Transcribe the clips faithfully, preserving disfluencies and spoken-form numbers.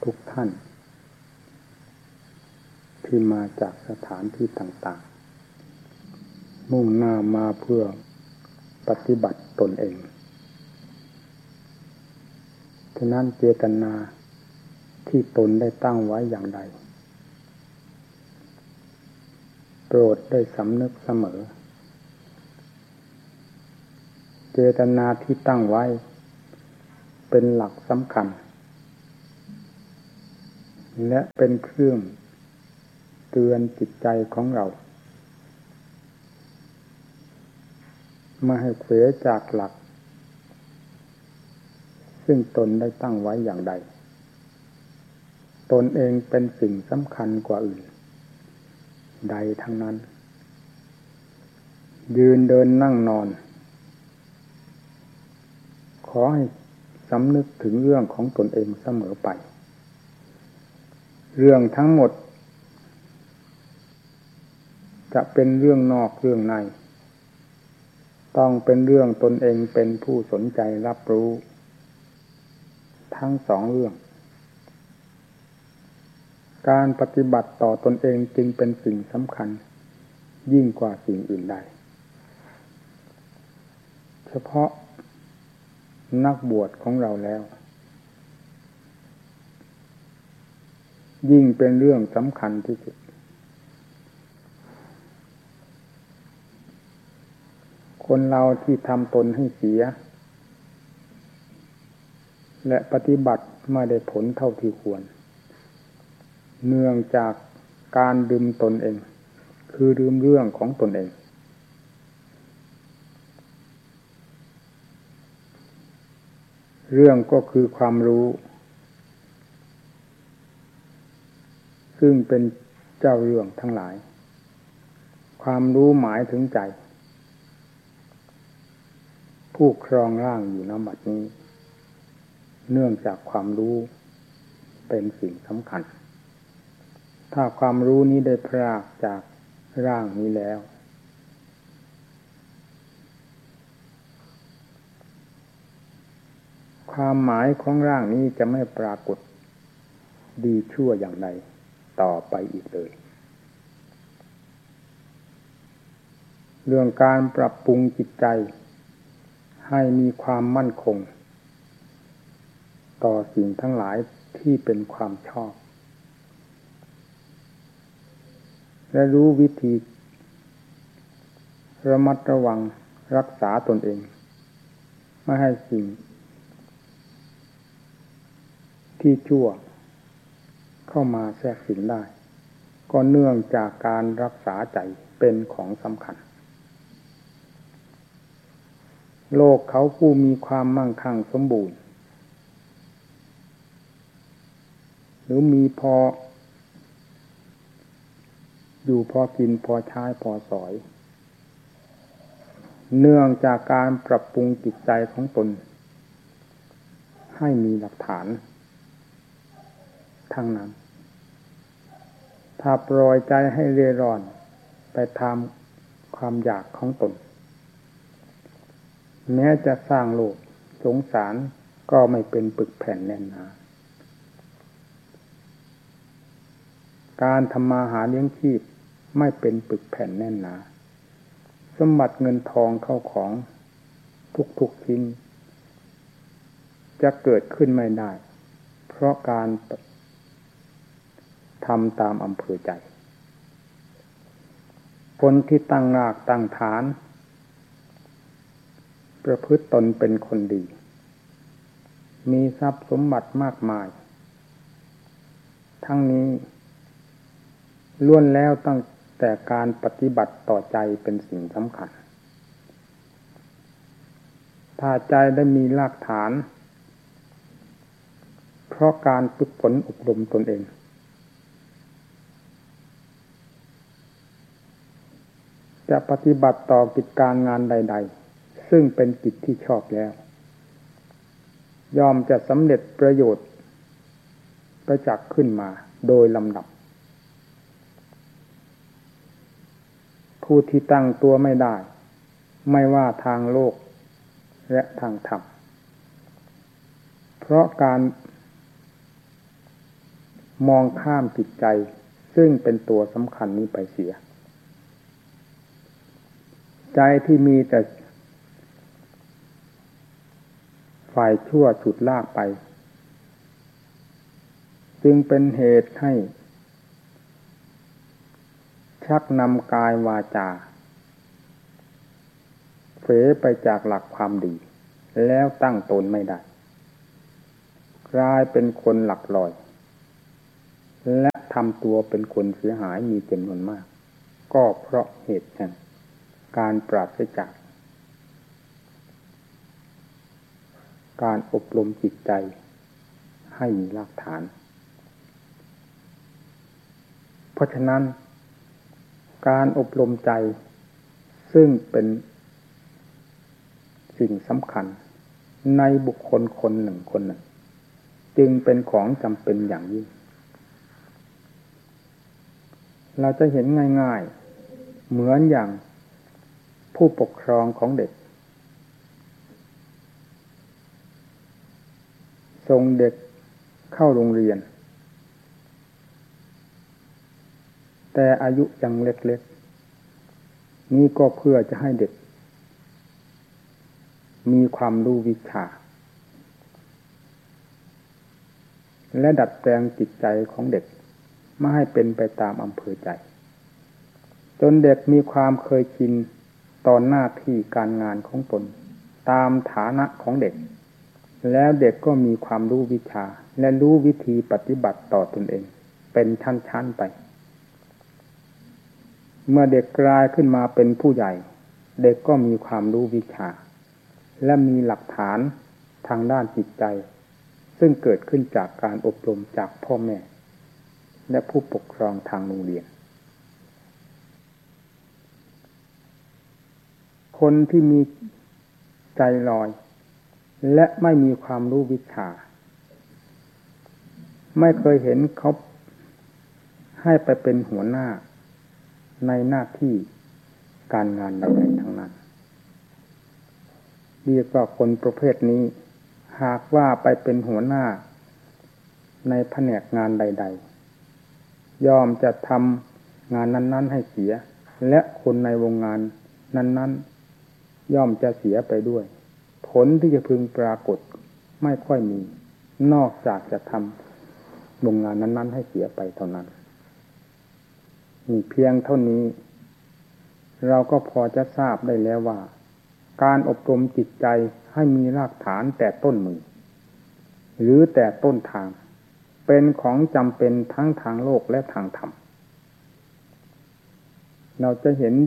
ทุกท่านที่มาจากสถานที่ต่างๆมุ่งหน้ามาเพื่อปฏิบัติตนเองฉะนั้นเจตนาที่ตนได้ตั้งไว้อย่างใดโปรดได้สำนึกเสมอเจตนาที่ตั้งไว้เป็นหลักสำคัญและเป็นเครื่องเตือนจิตใจของเราไม่ให้เขวจากหลักซึ่งตนได้ตั้งไว้อย่างใดตนเองเป็นสิ่งสำคัญกว่าอื่นใดทั้งนั้นยืนเดินนั่งนอนขอให้สำนึกถึงเรื่องของตนเองเสมอไปเรื่องทั้งหมดจะเป็นเรื่องนอกเรื่องในต้องเป็นเรื่องตนเองเป็นผู้สนใจรับรู้ทั้งสองเรื่องการปฏิบัติต่อตนเองจึงเป็นสิ่งสำคัญยิ่งกว่าสิ่งอื่นใดเฉพาะนักบวชของเราแล้วยิ่งเป็นเรื่องสำคัญที่สุดคนเราที่ทำตนให้เสียและปฏิบัติไม่ได้ผลเท่าที่ควรเนื่องจากการลืมตนเองคือลืมเรื่องของตนเองเรื่องก็คือความรู้ซึ่งเป็นเจ้าเรื่องทั้งหลายความรู้หมายถึงใจผู้ครองร่างอยู่ณบัดนี้เนื่องจากความรู้เป็นสิ่งสำคัญถ้าความรู้นี้ได้พรากจากร่างนี้แล้วความหมายของร่างนี้จะไม่ปรากฏดีชั่วอย่างใดต่อไปอีกเลยเรื่องการปรับปรุงจิตใจให้มีความมั่นคงต่อสิ่งทั้งหลายที่เป็นความชอบและรู้วิธีระมัดระวังรักษาตนเองไม่ให้สิ่งที่ชั่วเข้ามาแทรกสิงได้ก็เนื่องจากการรักษาใจเป็นของสำคัญโลกเขาผู้มีความมั่งคั่งสมบูรณ์หรือมีพออยู่พอกินพอใช้พอสอยเนื่องจากการปรับปรุงจิตใจของตนให้มีหลักฐานทั้งนั้นถ้าปล่อยใจให้เร่ร่อนไปตามความอยากของตนแม้จะสร้างโลกสงสารก็ไม่เป็นปึกแผ่นแน่นหนาการทำมาหาเลี้ยงชีพไม่เป็นปึกแผ่นแน่นหนาสมบัติเงินทองเข้าของทุกๆชิ้นจะเกิดขึ้นไม่ได้เพราะการทำตามอำเภอใจคนที่ตั้งรากตั้งฐานประพฤติตนเป็นคนดีมีทรัพย์สมบัติมากมายทั้งนี้ล้วนแล้วตั้งแต่การปฏิบัติต่อใจเป็นสิ่งสำคัญถ้าใจได้มีรากฐานเพราะการฝึกฝนอบรมตนเองจะปฏิบัติต่อกิจการงานใดๆซึ่งเป็นกิจที่ชอบแล้วยอมจะสำเร็จประโยชน์ประจักษ์ขึ้นมาโดยลำดับผู้ที่ตั้งตัวไม่ได้ไม่ว่าทางโลกและทางธรรมเพราะการมองข้ามจิตใจซึ่งเป็นตัวสำคัญนี้ไปเสียใจที่มีแต่ฝ่ายชั่วฉุดลากไปจึงเป็นเหตุให้ชักนำกายวาจาเผลอไปจากหลักความดีแล้วตั้งตนไม่ได้กลายเป็นคนหลักลอยและทำตัวเป็นคนเสียหายมีจำนวนมากก็เพราะเหตุแห่งการปราศจากการอบรมจิตใจให้มีรากฐานเพราะฉะนั้นการอบรมใจซึ่งเป็นสิ่งสำคัญในบุคคลคนหนึ่งคนหนึ่งจึงเป็นของจำเป็นอย่างยิ่งเราจะเห็นง่ายๆเหมือนอย่างผู้ปกครองของเด็กส่งเด็กเข้าโรงเรียนแต่อายุยังเล็กๆนี่ก็เพื่อจะให้เด็กมีความรู้วิชาและดัดแปลงจิตใจของเด็กไม่ให้เป็นไปตามอำเภอใจจนเด็กมีความเคยชินต่อหน้าที่การงานของตนตามฐานะของเด็กแล้วเด็กก็มีความรู้วิชาและรู้วิธีปฏิบัติต่อตนเองเป็นชั้นๆไปเมื่อเด็กกลายขึ้นมาเป็นผู้ใหญ่เด็กก็มีความรู้วิชาและมีหลักฐานทางด้านจิตใจซึ่งเกิดขึ้นจากการอบรมจากพ่อแม่และผู้ปกครองทางโรงเรียนคนที่มีใจลอยและไม่มีความรู้วิชาไม่เคยเห็นเขาให้ไปเป็นหัวหน้าในหน้าที่การงานใดๆทั้งนั้นเรียกว่าคนประเภทนี้หากว่าไปเป็นหัวหน้าในแผนกงานใดๆย่อมจะทำงานนั้นๆให้เสียและคนในวงงานนั้นๆย่อมจะเสียไปด้วยผลที่จะพึงปรากฏไม่ค่อยมีนอกจากจะทำวงงานนั้นๆให้เสียไปเท่านั้นมีเพียงเท่านี้เราก็พอจะทราบได้แล้วว่าการอบรมจิตใจให้มีรากฐานแต่ต้นมือหรือแต่ต้นทางเป็นของจำเป็นทั้งทางโลกและทางธรรมเราจะเห็น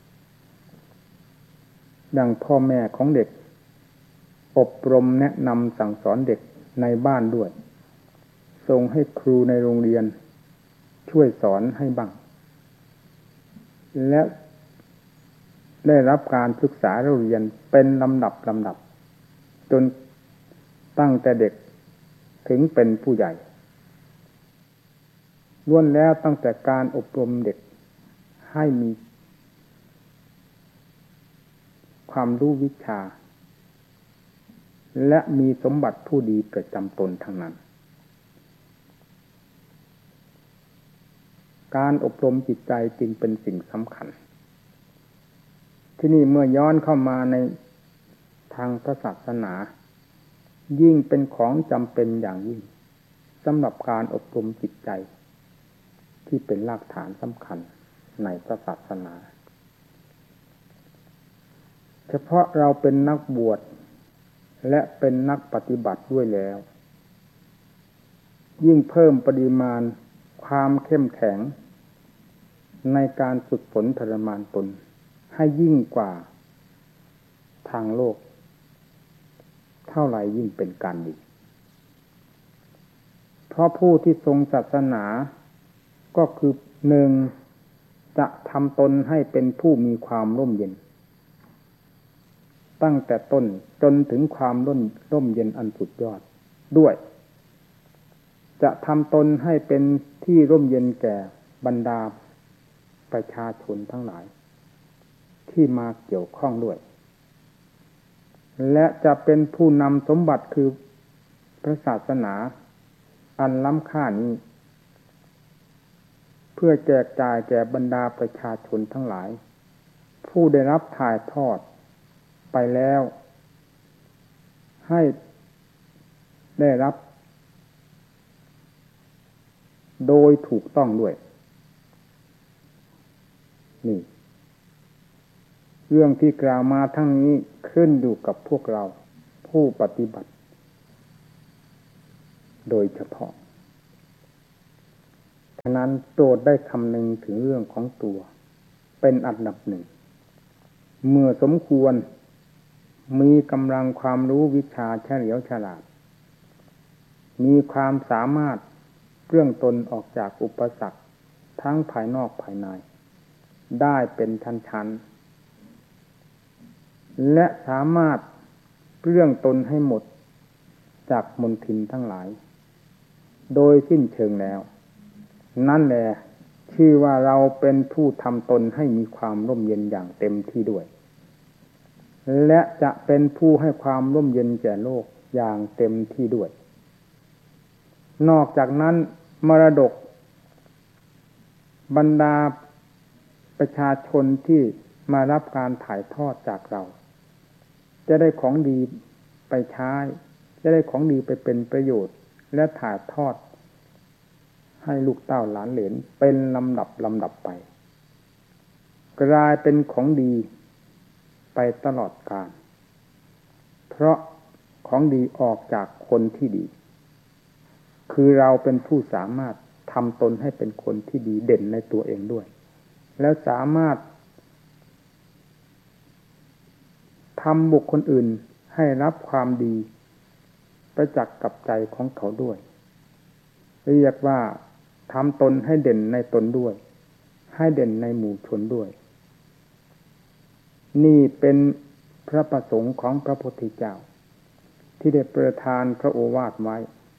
ดังพ่อแม่ของเด็กอบรมแนะนำสั่งสอนเด็กในบ้านด้วยส่งให้ครูในโรงเรียนช่วยสอนให้บ้างและได้รับการศึกษาเรียนเป็นลำดับลำดับจนตั้งแต่เด็กถึงเป็นผู้ใหญ่ล้วนแล้วตั้งแต่การอบรมเด็กให้มีความรู้วิชาและมีสมบัติผู้ดีประจำตนทั้งนั้นการอบรมจิตใจจึงเป็นสิ่งสำคัญที่นี่เมื่อย้อนเข้ามาในทางพระศาสนายิ่งเป็นของจำเป็นอย่างยิ่งสำหรับการอบรมจิตใจที่เป็นรากฐานสำคัญในพระศาสนาเฉพาะเราเป็นนักบวชและเป็นนักปฏิบัติด้วยแล้วยิ่งเพิ่มปริมาณความเข้มแข็งในการฝึกฝนทรมานตนให้ยิ่งกว่าทางโลกเท่าไหร่ยิ่งเป็นการดีเพราะผู้ที่ทรงศาสนาก็คือหนึ่งจะทำตนให้เป็นผู้มีความร่มเย็นตั้งแต่ต้นจนถึงความร่มร่มเย็นอันสุดยอดด้วยจะทำตนให้เป็นที่ร่มเย็นแก่บรรดาประชาชนทั้งหลายที่มาเกี่ยวข้องด้วยและจะเป็นผู้นำสมบัติคือพระศาสนาอันล้ำค่านี้พื่อแจกจ่ายแก่บรรดาประชาชนทั้งหลายผู้ได้รับถ่ายทอดไปแล้วให้ได้รับโดยถูกต้องด้วยนี่เรื่องที่กล่าวมาทั้งนี้ขึ้นอยู่กับพวกเราผู้ปฏิบัติโดยเฉพาะฉะนั้นโปรดได้คำนึงถึงเรื่องของตัวเป็นอันดับหนึ่งเมื่อสมควรมีกำลังความรู้วิชาเฉลียวฉลาดมีความสามารถเรื่องตนออกจากอุปสรรคทั้งภายนอกภายในได้เป็นชั้นๆและสามารถเรื่องตนให้หมดจากมลทินทั้งหลายโดยสิ้นเชิงแล้วนั่นแหละชื่อว่าเราเป็นผู้ทำตนให้มีความร่มเย็นอย่างเต็มที่ด้วยและจะเป็นผู้ให้ความร่มเย็นแก่โลกอย่างเต็มที่ด้วยนอกจากนั้นมรดกบรรดาประชาชนที่มารับการถ่ายทอดจากเราจะได้ของดีไปใช้จะได้ของดีไปเป็นประโยชน์และถ่ายทอดให้ลูกเต้าหลานเหลนเป็นลำดับลำดับไปกลายเป็นของดีไปตลอดกาลเพราะของดีออกจากคนที่ดีคือเราเป็นผู้สามารถทำตนให้เป็นคนที่ดีเด่นในตัวเองด้วยแล้วสามารถทำบุคคลอื่นให้รับความดีประจักษ์กับใจของเขาด้วยเรียกว่าทำตนให้เด่นในตนด้วยให้เด่นในหมู่ชนด้วยนี่เป็นพระประสงค์ของพระพุทธเจ้าที่ได้ประทานพระโอวาทไว้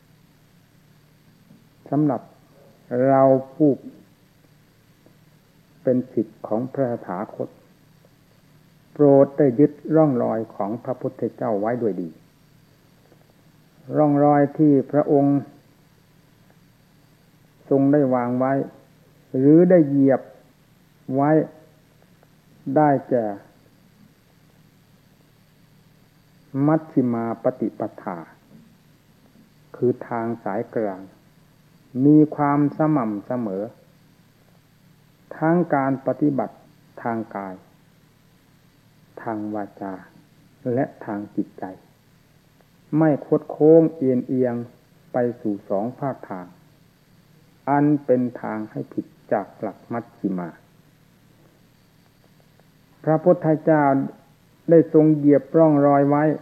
สำหรับเราผู้เป็นศิษย์ของพระตถาคตโปรดได้ยึดร่องรอยของพระพุทธเจ้าไว้ด้วยดีร่องรอยที่พระองค์ทรงได้วางไว้หรือได้เหยียบไว้ได้แก่มัชฌิมาปฏิปทาคือทางสายกลางมีความสม่ำเสมอทั้งการปฏิบัติทางกายทางวาจาและทางจิตใจไม่คดโค้งเอียงเอียงไปสู่สองภาคทางอันเป็นทางให้ผิดจากหลักมัชฌิมาพระพุทธเจ้าได้ทรงเหยียบร่องรอยไว้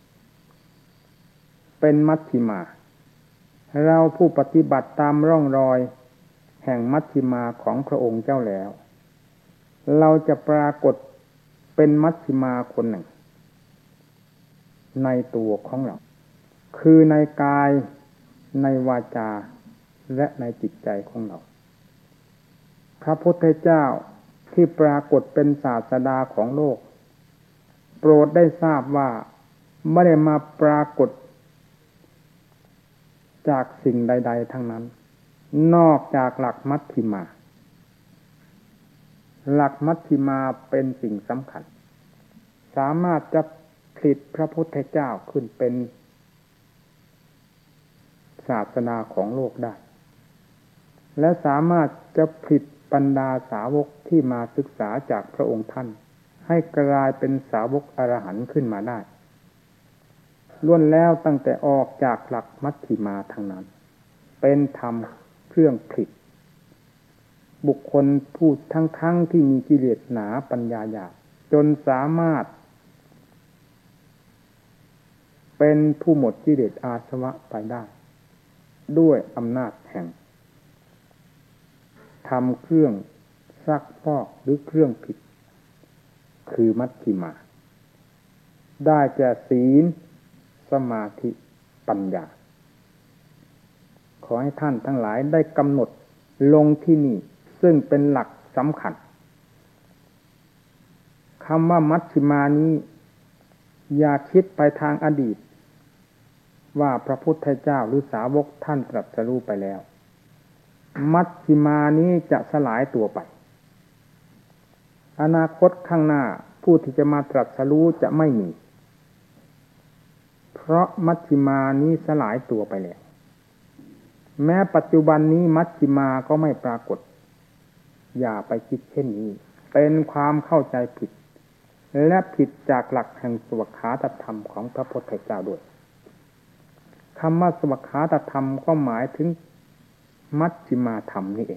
เป็นมัชฌิมาเราผู้ปฏิบัติตามร่องรอยแห่งมัชฌิมาของพระองค์เจ้าแล้วเราจะปรากฏเป็นมัชฌิมาคนหนึ่งในตัวของเราคือในกายในวาจาและในจิตใจของเราพระพุทธเจ้าที่ปรากฏเป็นศาสดาของโลกโปรดได้ทราบว่าไม่ได้มาปรากฏจากสิ่งใดๆทั้งนั้นนอกจากหลักมัชฌิมาหลักมัชฌิมาเป็นสิ่งสำคัญสามารถจะผลิตพระพุทธเจ้าขึ้นเป็นศาสนาของโลกได้และสามารถจะผลิตบรรดาสาวกที่มาศึกษาจากพระองค์ท่านให้กลายเป็นสาวกอรหันต์ขึ้นมาได้ล้วนแล้วตั้งแต่ออกจากหลักมัชฌิมาทางนั้นเป็นธรรมเครื่องผลิตบุคคลผู้ทั้งๆที่มีกิเลสหนาปัญญาหยาบจนสามารถเป็นผู้หมดกิเลสอาสวะไปได้ด้วยอำนาจแห่งทำเครื่องซักฟอกหรือเครื่องผิดคือมัชฌิมาได้แก่ศีลสมาธิปัญญาขอให้ท่านทั้งหลายได้กำหนดลงที่นี่ซึ่งเป็นหลักสำคัญคำว่ามัชฌิมานี้อย่าคิดไปทางอดีตว่าพระพุทธเจ้าหรือสาวกท่านตรัสรู้ไปแล้วมัชฌิมานี้จะสลายตัวไปอนาคตข้างหน้าผู้ที่จะมาตรัสรู้จะไม่มีเพราะมัชฌิมานี้สลายตัวไปแล้วแม้ปัจจุบันนี้มัชฌิมาก็ไม่ปรากฏอย่าไปคิดเช่นนี้เป็นความเข้าใจผิดและผิดจากหลักแห่งสวากขาตธรรมของพระพุทธเจ้าด้วยคำว่าสวากขาตธรรมก็หมายถึงมัชฌิมาธรรมนี่เอง